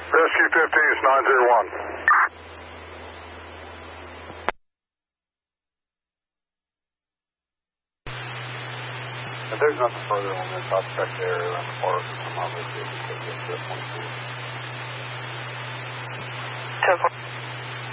Rescue 15 is 901. If there's nothing further on this, I'll check the area around the park and come out with you. 10-4.